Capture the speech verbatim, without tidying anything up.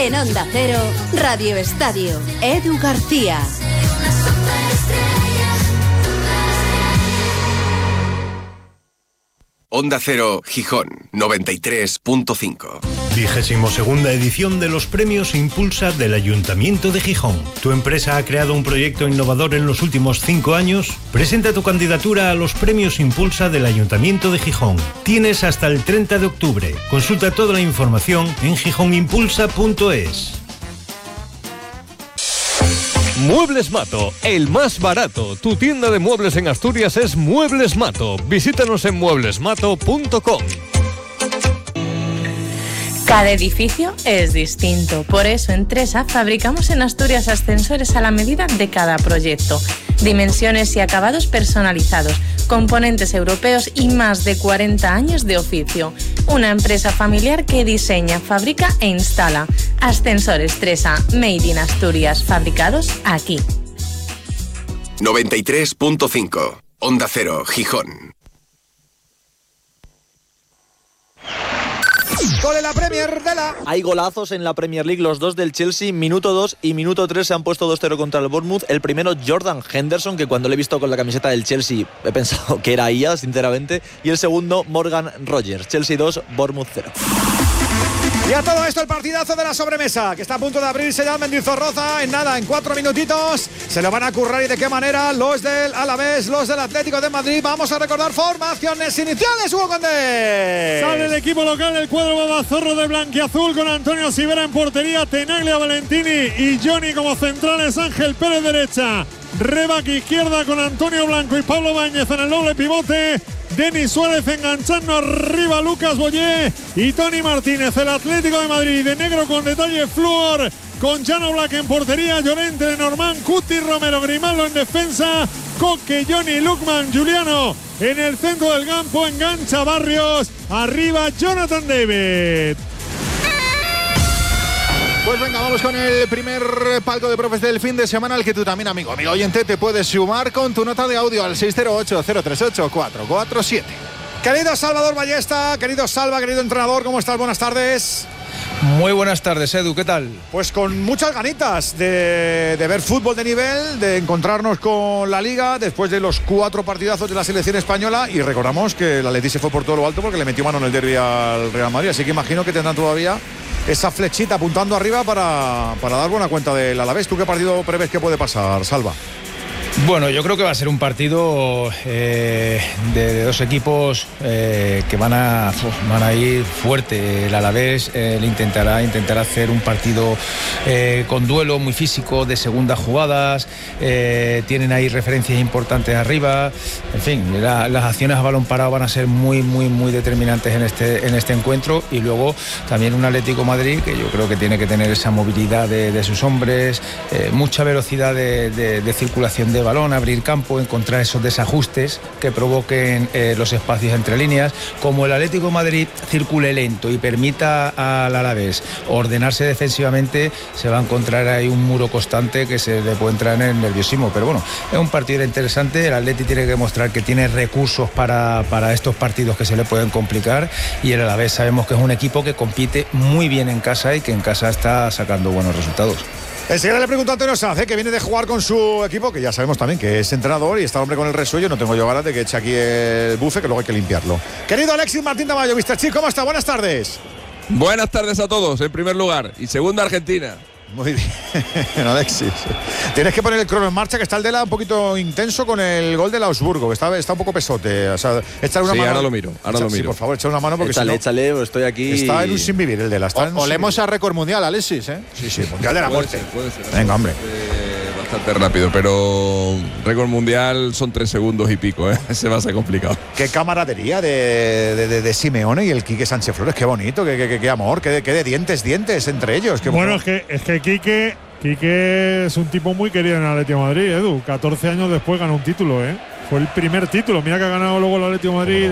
En Onda Cero, Radio Estadio, Edu García. Onda Cero, Gijón, noventa y tres punto cinco. Vigésimo segunda edición de los premios Impulsa del Ayuntamiento de Gijón. ¿Tu empresa ha creado un proyecto innovador en los últimos cinco años? Presenta tu candidatura a los premios Impulsa del Ayuntamiento de Gijón. Tienes hasta el treinta de octubre. Consulta toda la información en gijonimpulsa punto es. Muebles Mato, el más barato. Tu tienda de muebles en Asturias es Muebles Mato. Visítanos en muebles mato punto com. Cada edificio es distinto, por eso en Tresa fabricamos en Asturias ascensores a la medida de cada proyecto. Dimensiones y acabados personalizados, componentes europeos y más de cuarenta años de oficio. Una empresa familiar que diseña, fabrica e instala. Ascensores Tresa, made in Asturias, fabricados aquí. noventa y tres punto cinco. Onda Cero, Gijón. Gol en la Premier de la... Hay golazos en la Premier League, los dos del Chelsea, minuto dos y minuto tres se han puesto dos cero contra el Bournemouth. El primero, Jordan Henderson, que cuando le he visto con la camiseta del Chelsea he pensado que era ella, sinceramente. Y el segundo, Morgan Rogers. Chelsea dos, Bournemouth cero. Y a todo esto el partidazo de la sobremesa, que está a punto de abrirse ya en Mendizorroza. En nada, en cuatro minutitos se lo van a currar. ¿Y de qué manera? Los del Alavés, los del Atlético de Madrid. Vamos a recordar formaciones iniciales, Hugo Condé. Sale el equipo local, el cuadro babazorro de blanquiazul, con Antonio Sivera en portería, Tenaglia, Valentini y Johnny como centrales, Ángel Pérez derecha, Rebac izquierda con Antonio Blanco y Pablo Báñez en el doble pivote. Denis Suárez enganchando arriba, Lucas Boyé y Tony Martínez. El Atlético de Madrid de negro con detalle flúor, con Jano Black en portería, Llorente de Normán, Cuti, Romero, Grimaldo en defensa, Coque, Johnny, Lukman, Juliano en el centro del campo, engancha Barrios, arriba Jonathan David. Pues venga, vamos con el primer palco de profes del fin de semana, al que tú también, amigo, amigo oyente, te puedes sumar con tu nota de audio al seis cero ocho, cero tres ocho, cuatro cuatro siete. Querido Salvador Ballesta, querido Salva, querido entrenador, ¿cómo estás? Buenas tardes. Muy buenas tardes, Edu, ¿qué tal? Pues con muchas ganitas de, de ver fútbol de nivel, de encontrarnos con la Liga después de los cuatro partidazos de la selección española. Y recordamos que el Atleti se fue por todo lo alto porque le metió mano en el derbi al Real Madrid, así que imagino que tendrán todavía esa flechita apuntando arriba para, para dar buena cuenta del Alavés. ¿Tú qué partido prevés que puede pasar, Salva? Bueno, yo creo que va a ser un partido eh, de, de dos equipos eh, que van a, van a ir fuerte. El Alavés eh, le intentará, intentará hacer un partido eh, con duelo muy físico, de segundas jugadas, eh, tienen ahí referencias importantes arriba. En fin, la, las acciones a balón parado van a ser muy, muy, muy determinantes en este, en este encuentro. Y luego también un Atlético Madrid que yo creo que tiene que tener esa movilidad de, de sus hombres, eh, mucha velocidad de, de, de circulación de balón, abrir campo, encontrar esos desajustes que provoquen eh, los espacios entre líneas. Como el Atlético de Madrid circule lento y permita al Alavés ordenarse defensivamente, se va a encontrar ahí un muro constante que se le puede entrar en el nerviosismo. Pero bueno, es un partido interesante. El Atleti tiene que demostrar que tiene recursos para, para estos partidos que se le pueden complicar, y el Alavés sabemos que es un equipo que compite muy bien en casa y que en casa está sacando buenos resultados. Enseguida le pregunto a Antonio Sanz, ¿eh? que viene de jugar con su equipo, que ya sabemos también que es entrenador y está el hombre con el resuello. No tengo yo ganas de que eche aquí el bufe, que luego hay que limpiarlo. Querido Alexis Martín Tamayo, mister Chip, ¿cómo está? Buenas tardes. Buenas tardes a todos, en primer lugar. Y segunda, Argentina. Muy bien, Alexis. Tienes que poner el crono en marcha, que está el Dela un poquito intenso con el gol del Augsburgo, que está, está un poco pesote. O sea, echar una sí, mano. ahora lo miro, ahora Echa, lo miro. Sí, por favor, echa una mano porque échale, si no, échale, estoy aquí. Está en un sin vivir el Dela. Está en o, olemos a récord mundial, Alexis, ¿eh? Sí, sí, mundial de la muerte. Puede ser, puede ser. Venga, hombre. Eh, bastante rápido, pero récord mundial son tres segundos y pico, ¿eh? Se va a ser complicado. Qué camaradería de, de, de, de Simeone y el Quique Sánchez Flores, qué bonito, qué, qué, qué amor, qué de, qué de dientes, dientes entre ellos. Qué bueno, es que, es que Quique, Quique es un tipo muy querido en el Atlético de Madrid, Edu. catorce años después ganó un título, ¿eh? Fue el primer título. Mira que ha ganado luego el Atlético de Madrid.